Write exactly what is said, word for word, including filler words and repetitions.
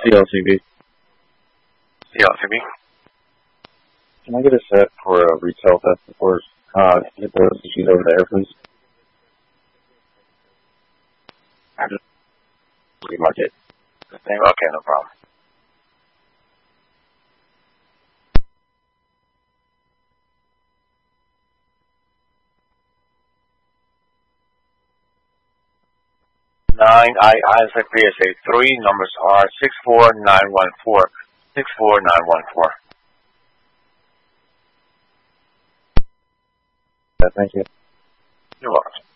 C L C B. C L C B. Can I get a set for a retail test before uh, get those issues over there, please? I just Free market. think, okay, no problem. Nine I I S P S A three numbers are six four nine one four. Six four nine one four. Thank you. You're welcome.